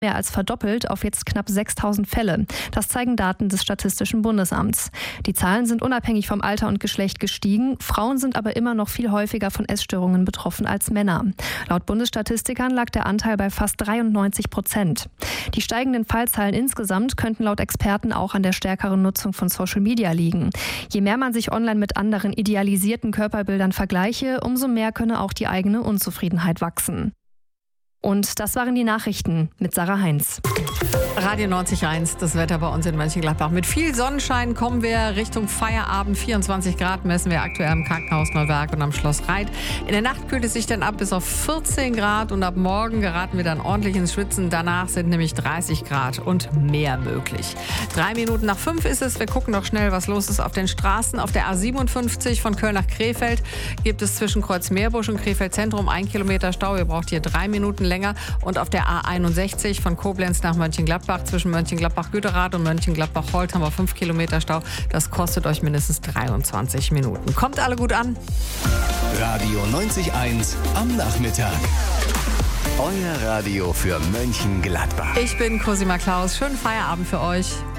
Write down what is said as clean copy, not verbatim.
mehr als verdoppelt auf jetzt knapp 6.000 Fälle. Das zeigen Daten des Statistischen Bundesamts. Die Zahlen sind unabhängig vom Alter und Geschlecht gestiegen. Frauen sind aber immer noch viel häufiger von Essstörungen betroffen als Männer. Laut Bundesstatistikern lag der Anteil bei fast 93%. Die steigenden Fallzahlen insgesamt könnten laut Experten auch an der stärkeren Nutzung von Social Media liegen. Je mehr man sich online mit anderen idealisierten Körperbildern vergleiche, umso mehr könne auch die eigene Unzufriedenheit wachsen. Und das waren die Nachrichten mit Sarah Heinz. Radio 90.1, das Wetter bei uns in Mönchengladbach. Mit viel Sonnenschein kommen wir Richtung Feierabend. 24 Grad messen wir aktuell im Krankenhaus Neuwerk und am Schloss Reit. In der Nacht kühlt es sich dann ab bis auf 14 Grad und ab morgen geraten wir dann ordentlich ins Schwitzen. Danach sind nämlich 30 Grad und mehr möglich. 3 Minuten nach 5 ist es. Wir gucken noch schnell, was los ist auf den Straßen. Auf der A57 von Köln nach Krefeld gibt es zwischen Kreuzmeerbusch und Krefeld Zentrum 1 Kilometer Stau. Ihr braucht hier 3 Minuten länger. Und auf der A61 von Koblenz nach Mönchengladbach zwischen Mönchengladbach-Güterath und Mönchengladbach-Holt haben wir 5 Kilometer Stau. Das kostet euch mindestens 23 Minuten. Kommt alle gut an. Radio 90.1 am Nachmittag. Euer Radio für Mönchengladbach. Ich bin Cosima Klaus. Schönen Feierabend für euch.